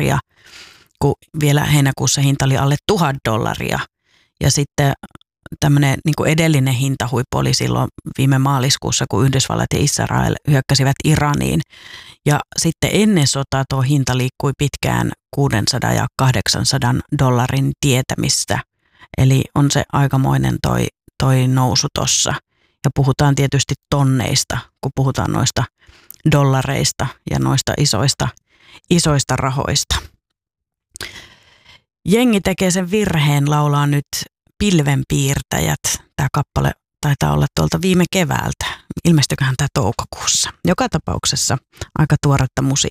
$1,000, kun vielä heinäkuussa hinta oli alle $1,000. Ja sitten tämmöinen niin kuin edellinen hintahuippu oli silloin viime maaliskuussa, kun Yhdysvallat ja Israel hyökkäsivät Iraniin. Ja sitten ennen sotaa tuo hinta liikkui pitkään $600 ja $800 tietämistä. Eli on se aikamoinen toi nousu tossa. Ja puhutaan tietysti tonneista, kun puhutaan noista dollareista ja noista isoista rahoista. Jengi tekee sen virheen, laulaa nyt Pilvenpiirtäjät. Tämä kappale taitaa olla tuolta viime keväältä. Ilmestyiköhän tämä toukokuussa. Joka tapauksessa aika tuoretta musiikkia.